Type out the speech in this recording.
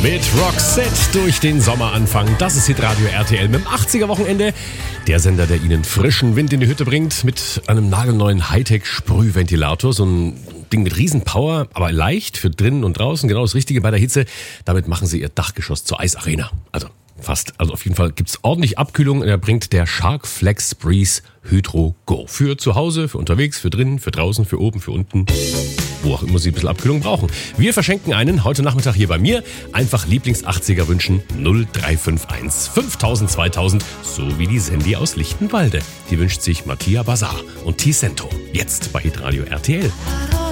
Mit Roxette durch den Sommeranfang. Das ist Hitradio RTL mit dem 80er-Wochenende. Der Sender, der Ihnen frischen Wind in die Hütte bringt mit einem nagelneuen Hightech-Sprühventilator. So ein Ding mit Riesenpower, aber leicht für drinnen und draußen. Genau das Richtige bei der Hitze. Damit machen Sie Ihr Dachgeschoss zur Eisarena. Also fast. Also auf jeden Fall gibt's ordentlich Abkühlung. Er bringt der Shark Flex Breeze Hydro Go. Für zu Hause, für unterwegs, für drinnen, für draußen, für oben, für unten. Wo auch immer Sie ein bisschen Abkühlung brauchen. Wir verschenken einen heute Nachmittag hier bei mir. Einfach Lieblings-80er wünschen 0351 5000 2000. So wie die Sandy aus Lichtenwalde. Die wünscht sich Mattia Bazar und T-Cento. Jetzt bei Hitradio RTL.